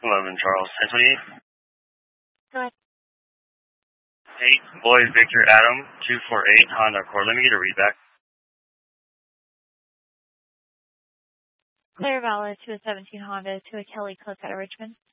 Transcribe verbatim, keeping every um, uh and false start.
eleven Charles, ten twenty-eight. Go ahead. eight Boy Victor Adam, two four eight Honda Accord. Let me get a read back. Clear valid to a seventeen Honda to a Kelly close out of Richmond.